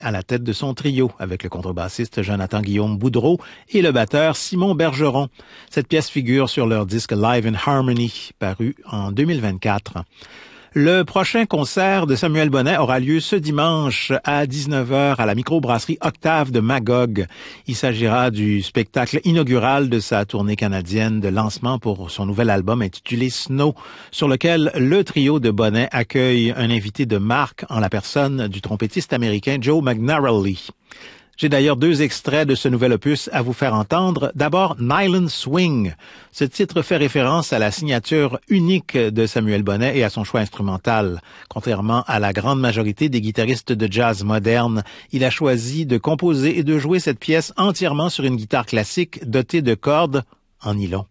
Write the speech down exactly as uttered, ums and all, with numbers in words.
à la tête de son trio, avec le contrebassiste Jonathan-Guillaume Boudreau et le batteur Simon Bergeron. Cette pièce figure sur leur disque Live in Harmony, paru en deux mille vingt-quatre. Le prochain concert de Samuel Bonnet aura lieu ce dimanche à dix-neuf heures à la microbrasserie Octave de Magog. Il s'agira du spectacle inaugural de sa tournée canadienne de lancement pour son nouvel album intitulé Snow, sur lequel le trio de Bonnet accueille un invité de marque en la personne du trompettiste américain Joe McNarally. J'ai d'ailleurs deux extraits de ce nouvel opus à vous faire entendre. D'abord, Nylon Swing. Ce titre fait référence à la signature unique de Samuel Bonnet et à son choix instrumental. Contrairement à la grande majorité des guitaristes de jazz moderne, il a choisi de composer et de jouer cette pièce entièrement sur une guitare classique dotée de cordes en nylon.